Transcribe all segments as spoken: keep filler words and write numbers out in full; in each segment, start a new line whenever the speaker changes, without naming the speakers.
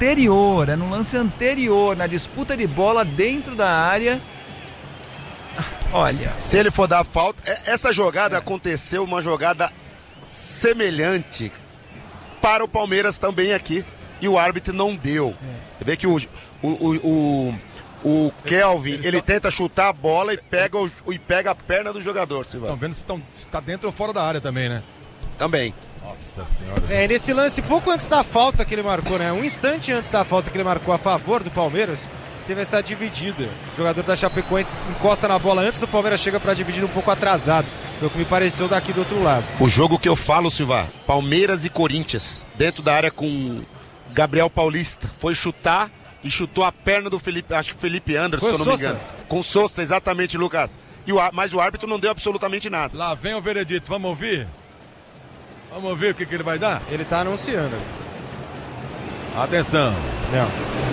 anterior, é no lance anterior, na disputa de bola dentro da área. Olha.
Se ele for dar falta, essa jogada é. aconteceu, uma jogada semelhante para o Palmeiras também aqui, e o árbitro não deu. É. Você vê que o, o, o, o, o Kelvin, ele tá... tenta chutar a bola e pega, o, e pega a perna do jogador. Vocês
estão vendo se está dentro ou fora da área também, né?
Também.
Nossa senhora.
É, nesse lance, pouco antes da falta que ele marcou, né? Um instante antes da falta que ele marcou a favor do Palmeiras, teve essa dividida. O jogador da Chapecoense encosta na bola antes do Palmeiras, chega para dividir um pouco atrasado. Foi o que me pareceu daqui do outro lado.
O jogo que eu falo, Silva, Palmeiras e Corinthians, dentro da área com Gabriel Paulista, foi chutar e chutou a perna do Felipe, acho que Felipe Anderson, se eu não me engano. Com Sousa, exatamente, Lucas. E o, mas o árbitro não deu absolutamente nada.
Lá vem o veredito, vamos ouvir? Vamos ouvir o que, que ele vai dar?
Ele tá anunciando.
Atenção.
Não.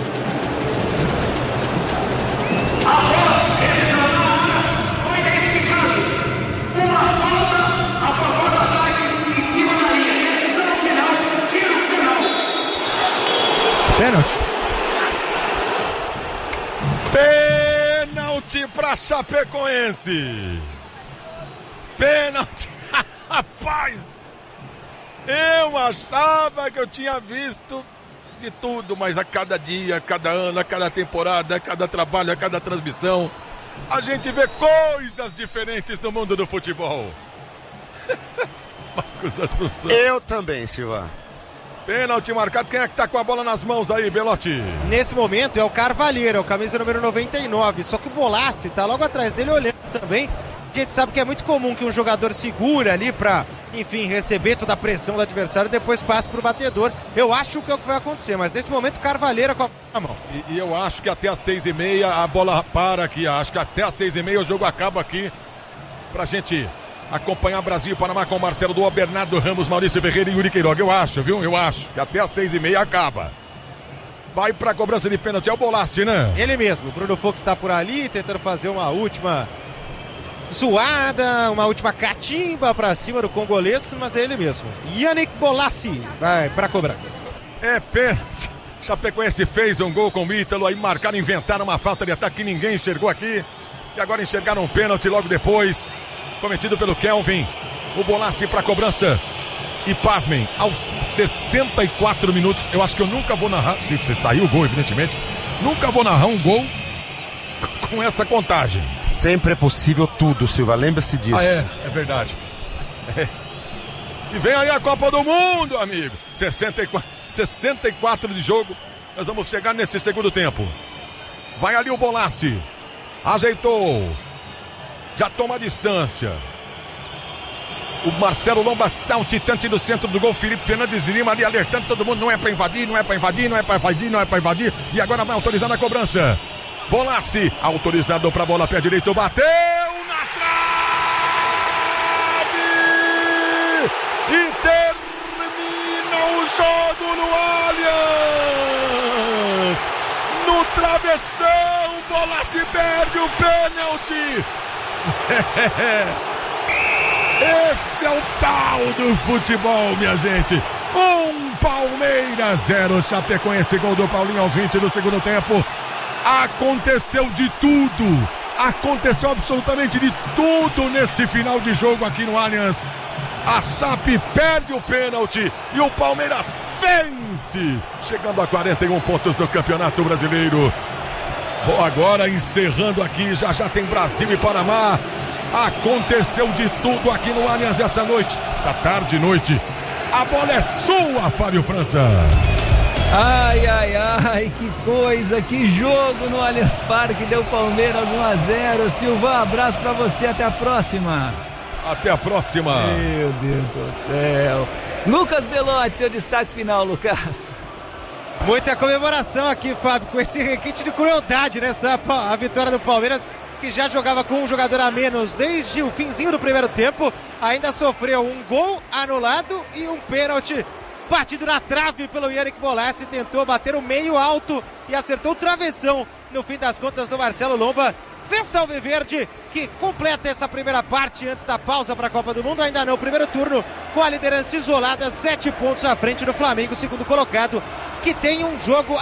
Após realizar foi identificado uma falta a favor do ataque em cima da linha. Decisão final, tiro penal.
Pênalti.
Pênalti pra Chapecoense. Pênalti. Rapaz, eu achava que eu tinha visto de tudo, mas a cada dia, a cada ano, a cada temporada, a cada trabalho, a cada transmissão, a gente vê coisas diferentes no mundo do futebol. Marcos Assunção.
Eu também, Silva.
Pênalti marcado. Quem é que tá com a bola nas mãos aí, Belotti?
Nesse momento é o Carvalheiro, é o camisa número noventa e nove. Só que o Bolassi tá logo atrás dele olhando também. A gente sabe que é muito comum que um jogador segura ali pra, enfim, receber toda a pressão do adversário e depois passe pro batedor. Eu acho que é o que vai acontecer, mas nesse momento o Carvalheiro com a mão.
E, e eu acho que até às seis e meia a bola para aqui. Acho que até às seis e meia o jogo acaba aqui pra gente acompanhar Brasil e Panamá com Marcelo Doa, Bernardo Ramos, Maurício Ferreira e Yuri Queiroga. Eu acho, viu? Eu acho que até às seis e meia acaba. Vai pra cobrança de pênalti, é o Bolassi, né?
Ele mesmo, o Bruno Fux está por ali, tentando fazer uma última zoada, uma última catimba pra cima do congolês, mas é ele mesmo. Yannick Bolassi vai pra cobrança.
É pênalti. Chapecoense fez um gol com o Ítalo, aí marcaram, inventaram uma falta de ataque que ninguém enxergou aqui. E agora enxergaram um pênalti logo depois, cometido pelo Kelvin. O Bolassi pra cobrança. E pasmem, aos sessenta e quatro minutos, eu acho que eu nunca vou narrar, se, se saiu o gol, evidentemente, nunca vou narrar um gol com essa contagem.
Sempre é possível tudo, Silva, lembre-se disso.
Ah, é, é verdade. É. E vem aí a Copa do Mundo, amigo. sessenta e quatro, sessenta e quatro de jogo, nós vamos chegar nesse segundo tempo. Vai ali o Bolassi, ajeitou, já toma a distância. O Marcelo Lomba saltitante do centro do gol, Felipe Fernandes de Lima ali alertando todo mundo, não é pra invadir, não é pra invadir, não é pra invadir, não é pra invadir. E agora vai autorizar na cobrança. Bolassi, autorizado pra bola, pé direito, bateu na trave! E termina o jogo no Allianz! No travessão, Bolassi perde o pênalti! Esse é o tal do futebol, minha gente. Um Palmeiras, zero Chapecoense, gol do Paulinho aos vinte do segundo tempo. Aconteceu de tudo. Aconteceu absolutamente de tudo nesse final de jogo aqui no Allianz. A Chape perde o pênalti e o Palmeiras vence, chegando a quarenta e um pontos no Campeonato Brasileiro. Vou agora encerrando aqui, já já tem Brasil e Panamá. Aconteceu de tudo aqui no Allianz essa noite, essa tarde e noite. A bola é sua, Fábio França.
Ai, ai, ai, que coisa, que jogo no Allianz Parque, deu Palmeiras um a zero. Silvão, abraço pra você, até a próxima.
Até a próxima.
Meu Deus do céu. Lucas Belotti, seu destaque final, Lucas.
Muita comemoração aqui, Fábio, com esse requinte de crueldade nessa a vitória do Palmeiras, que já jogava com um jogador a menos desde o finzinho do primeiro tempo, ainda sofreu um gol anulado e um pênalti batido na trave pelo Yannick Bolassi, tentou bater o meio alto e acertou o travessão, no fim das contas, do Marcelo Lomba. Festa Alviverde, que completa essa primeira parte antes da pausa para a Copa do Mundo, ainda não, primeiro turno, com a liderança isolada, sete pontos à frente do Flamengo, segundo colocado, que tem um jogo